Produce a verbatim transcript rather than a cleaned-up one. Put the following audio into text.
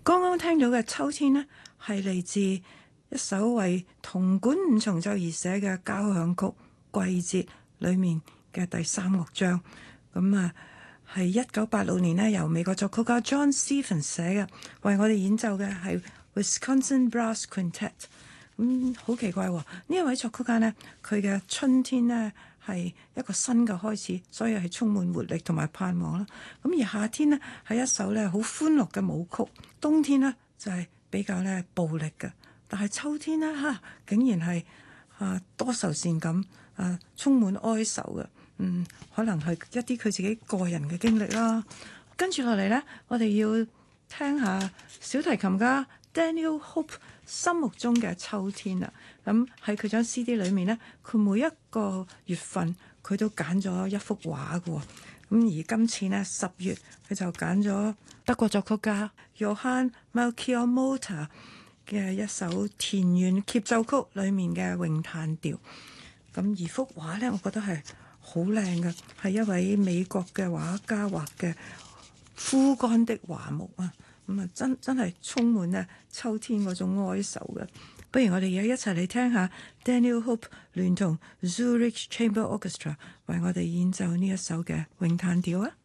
剛剛聽到嘅秋天呢，係嚟自一首為銅管五重奏而寫嘅交響曲季節裏面嘅第三樂章。咁啊，係一九八六年呢，由美國作曲家 John Stevens 寫嘅，為我哋演奏嘅係 Wisconsin Brass Quintet。咁好奇怪喎，呢一位作曲家呢，佢嘅春天呢係一個新嘅開始，所以係充滿活力同埋盼望啦。咁而夏天呢，係一首咧好歡樂嘅舞曲，冬天呢，就係比較咧暴力嘅，但係秋天呢，嚇竟然係啊多愁善感啊，充滿哀愁嘅。嗯，可能係一啲佢自己個人嘅經歷啦。跟住落嚟呢，我哋要聽下小提琴家 Daniel Hope 心目中嘅秋天啦。咁喺佢張 C D 裏面呢，佢每一個月份佢都揀咗一幅畫嘅。咁而今次呢，十月佢就揀咗德國作曲家 Johann Melchior Motta 嘅一首田園協奏曲裏面嘅詠嘆調。咁而幅畫呢，我覺得係好靚嘅，係一位美國嘅畫家畫嘅枯乾的華木啊。咁啊，真真係充滿咧秋天嗰種哀愁嘅。不如我哋而家一齊嚟聽下 Daniel Hope 聯同 Zurich Chamber Orchestra 為我哋演奏呢一首嘅詠嘆調啊！